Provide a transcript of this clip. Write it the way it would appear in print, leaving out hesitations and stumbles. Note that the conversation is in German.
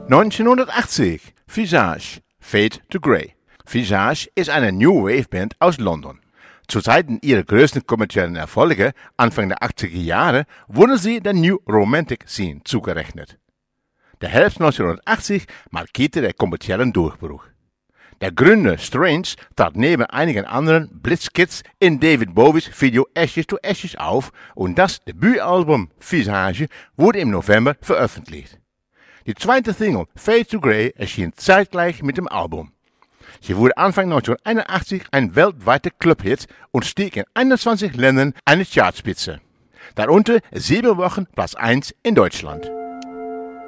1980, Visage, Fade to Grey. Visage ist eine New Wave Band aus London. Zu Zeiten ihrer größten kommerziellen Erfolge, Anfang der 80er Jahre, wurden sie der New Romantic Scene zugerechnet. Der Herbst 1980 markierte den kommerziellen Durchbruch. Der Gründer Strange trat neben einigen anderen Blitzkids in David Bowies Video Ashes to Ashes auf und das Debütalbum Visage wurde im November veröffentlicht. Die zweite Single Fade to Grey erschien zeitgleich mit dem Album. Sie wurde Anfang 1981 ein weltweiter Clubhit und stieg in 21 Ländern eine Chartspitze. Darunter 7 Wochen Platz 1 in Deutschland.